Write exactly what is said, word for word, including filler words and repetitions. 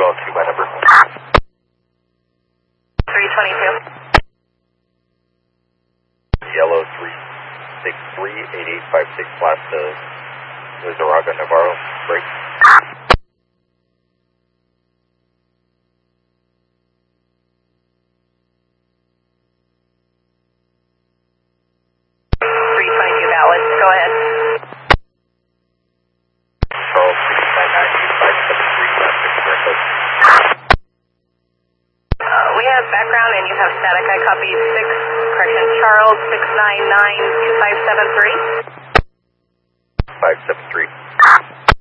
well two by number. three twenty-two. Yellow three six three eight eight five six last to Lizarraga Navarro. Break. three twenty-two valid. Go ahead. Charles six nine nine eight five seven three last six Brentwood. Uh, we have background and you have static. I copy six, correction, Charles six nine nine two five seven three. five seven three.